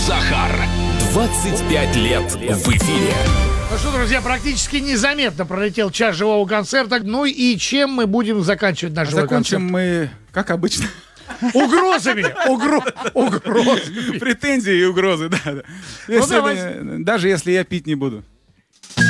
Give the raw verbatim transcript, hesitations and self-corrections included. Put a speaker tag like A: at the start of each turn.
A: Захар. двадцать пять лет в эфире.
B: Ну что, друзья, практически незаметно пролетел час живого концерта. Ну и чем мы будем заканчивать наш живой
C: Закончим
B: концерт?
C: мы, как обычно,
B: Угрозами! Угро- Угрозами!
C: претензии и угрозы, да. да. Если
B: давайте.
C: бы- даже если я пить не буду.